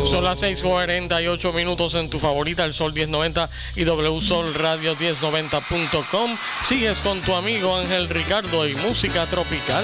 Son las 6:48 en tu favorita, el Sol 1090 y WSOL Radio 1090.com. Sigues con tu amigo Ángel Ricardo y música tropical.